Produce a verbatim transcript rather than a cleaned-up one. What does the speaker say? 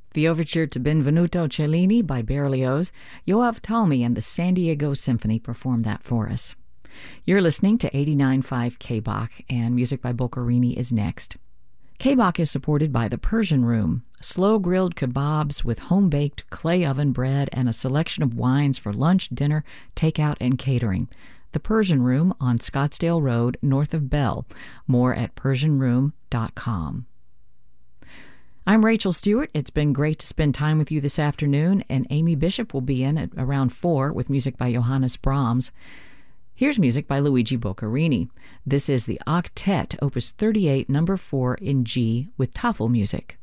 The overture to Benvenuto Cellini by Berlioz, Yoav Talmi and the San Diego Symphony performed that for us. You're listening to eighty-nine point five K B O C, and music by Boccherini is next. K B O C is supported by the Persian Room, slow-grilled kebabs with home-baked clay oven bread and a selection of wines for lunch, dinner, takeout, and catering. The Persian Room on Scottsdale Road, north of Bell. More at persian room dot com. I'm Rachel Stewart. It's been great to spend time with you this afternoon, and Amy Bishop will be in at around four with music by Johannes Brahms. Here's music by Luigi Boccherini. This is the Octet, Opus thirty-eight, number four in G, with Tafel music.